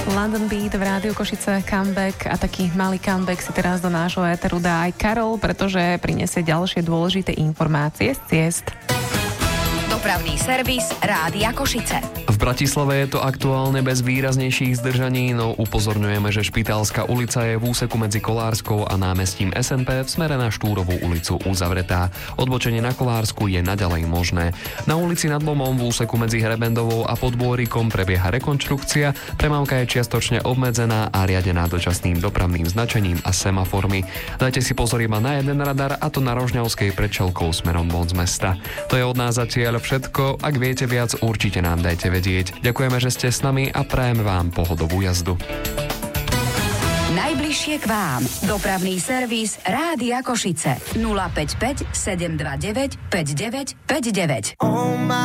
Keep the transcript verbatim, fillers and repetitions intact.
London Beat v Rádiu Košice, comeback, a taký malý comeback si teraz do nášho éteru dá aj Karol, pretože prinesie ďalšie dôležité informácie z ciest. Dopravný servis Rádia Košice. V Bratislave je to aktuálne bez výraznejších zdržaní, no upozorňujeme, že Špitálska ulica je v úseku medzi Kolárskou a námestím es en pé v smere na Štúrovú ulicu uzavretá. Odbočenie na Kolársku je naďalej možné. Na ulici Nad Lomom v úseku medzi Hrebendovou a Podbôrikom prebieha rekonštrukcia, premávka je čiastočne obmedzená a riadená dočasným dopravným značením a semaformi. Dajte si pozor iba na jeden radar, a to na Rožňavskej pred Čelkou smerom von z mesta. To je od nás zatiaľ všetko. Ak viete viac, určite nám dajte vedieť. Ďakujeme, že ste s nami a prajeme vám pohodovú jazdu. Najbližšie k vám. Dopravný servis Rádia Košice. nula päť päť sedem dva deväť päť deväť päť deväť.